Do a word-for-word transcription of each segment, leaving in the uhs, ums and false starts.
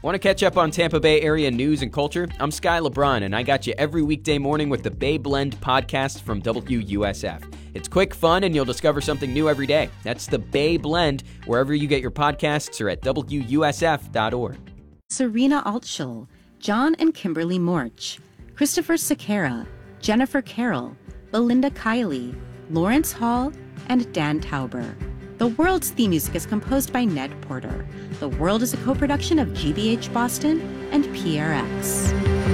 Want to catch up on Tampa Bay area news and culture? I'm Sky LeBron, and I got you every weekday morning with the Bay Blend podcast from W U S F. It's quick, fun, and you'll discover something new every day. That's the Bay Blend, wherever you get your podcasts or at W U S F dot org. Serena Altschul, John and Kimberly Morch, Christopher Sequeira, Jennifer Carroll, Belinda Kiley, Lawrence Hall, and Dan Tauber. The World's theme music is composed by Ned Porter. The World is a co-production of G B H Boston and P R X.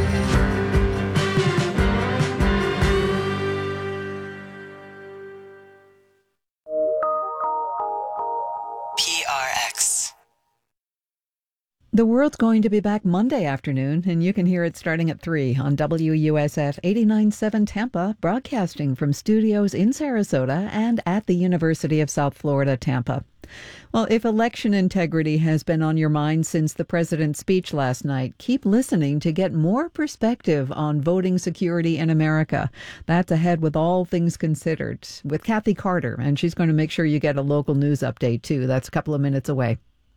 P R X. The World's going to be back Monday afternoon, and you can hear it starting at three on W U S F eighty-nine point seven Tampa, broadcasting from studios in Sarasota and at the University of South Florida, Tampa. Well, if election integrity has been on your mind since the president's speech last night, keep listening to get more perspective on voting security in America. That's ahead with All Things Considered with Kathy Carter, and she's going to make sure you get a local news update, too. That's a couple of minutes away.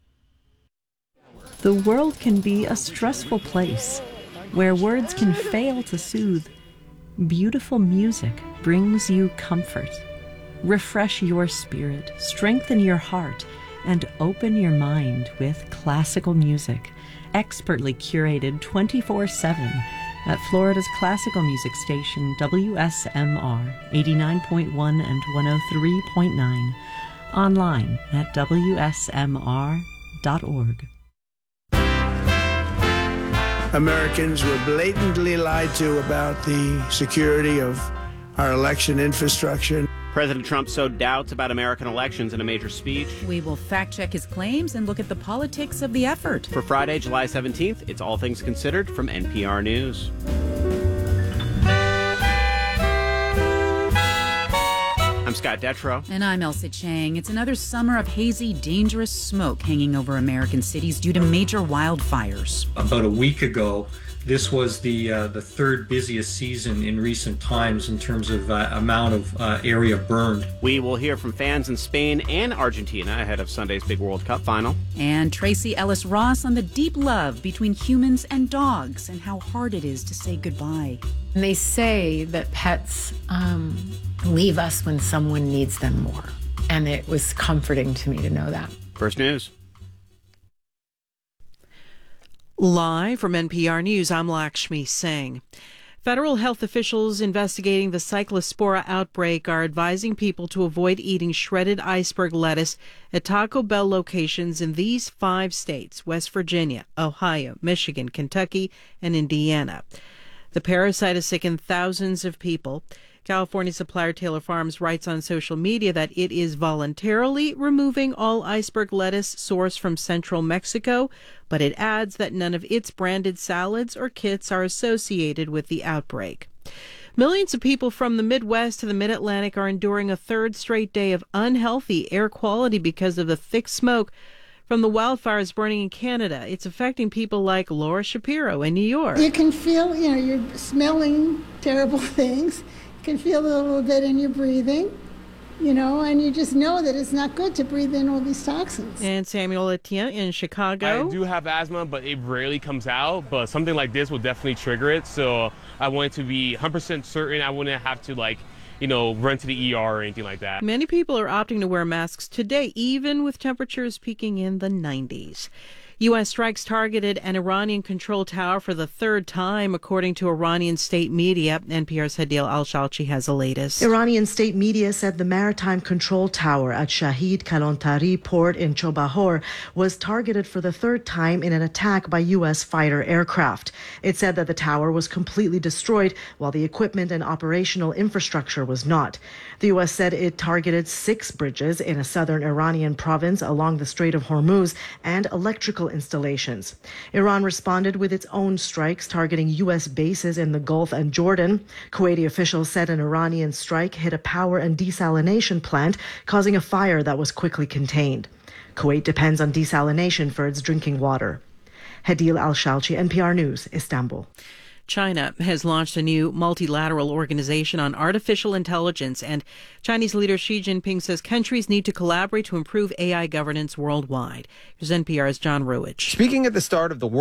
The world can be a stressful place where words can fail to soothe. Beautiful music brings you comfort. Refresh your spirit, strengthen your heart, and open your mind with classical music, expertly curated twenty-four seven at Florida's classical music station W S M R eighty-nine point one and one oh three point nine, online at W S M R dot org. Americans were blatantly lied to about the security of our election infrastructure. President Trump sowed doubts about American elections in a major speech. We will fact-check his claims and look at the politics of the effort. For Friday, July seventeenth, it's All Things Considered from N P R News. I'm Scott Detrow. And I'm Elsa Chang. It's another summer of hazy, dangerous smoke hanging over American cities due to major wildfires. About a week ago, this was the uh, the third busiest season in recent times in terms of uh, amount of uh, area burned. We will hear from fans in Spain and Argentina ahead of Sunday's big World Cup final. And Tracy Ellis Ross on the deep love between humans and dogs and how hard it is to say goodbye. And they say that pets um, leave us when someone needs them more. And it was comforting to me to know that. First News. Live from N P R News, I'm Lakshmi Singh. Federal health officials investigating the Cyclospora outbreak are advising people to avoid eating shredded iceberg lettuce at Taco Bell locations in these five states: West Virginia, Ohio, Michigan, Kentucky, and Indiana. The parasite has sickened thousands of people. California supplier Taylor Farms writes on social media that it is voluntarily removing all iceberg lettuce sourced from central Mexico, but it adds that none of its branded salads or kits are associated with the outbreak. Millions of people from the Midwest to the Mid-Atlantic are enduring a third straight day of unhealthy air quality because of the thick smoke from the wildfires burning in Canada. It's affecting people like Laura Shapiro in New York. You can feel, you know, you're smelling terrible things. You can feel it a little bit in your breathing, you know, and you just know that it's not good to breathe in all these toxins. And Samuel Etienne in Chicago. I do have asthma, but it rarely comes out, but something like this will definitely trigger it, so I wanted to be one hundred percent certain I wouldn't have to, like, you know, run to the E R or anything like that. Many people are opting to wear masks today, even with temperatures peaking in the nineties. U S strikes targeted an Iranian-controlled tower for the third time, according to Iranian state media. N P R's Hadil Al-Shalchi has the latest. Iranian state media said the maritime control tower at Shahid Kalontari port in Chobahor was targeted for the third time in an attack by U S fighter aircraft. It said that the tower was completely destroyed, while the equipment and operational infrastructure was not. The U S said it targeted six bridges in a southern Iranian province along the Strait of Hormuz and electrical installations. Iran responded with its own strikes targeting U S bases in the Gulf and Jordan. Kuwaiti officials said an Iranian strike hit a power and desalination plant, causing a fire that was quickly contained. Kuwait depends on desalination for its drinking water. Hadil Al-Shalchi, N P R News, Istanbul. China has launched a new multilateral organization on artificial intelligence, and Chinese leader Xi Jinping says countries need to collaborate to improve A I governance worldwide. Here's N P R's John Ruwitch. Speaking at the start of the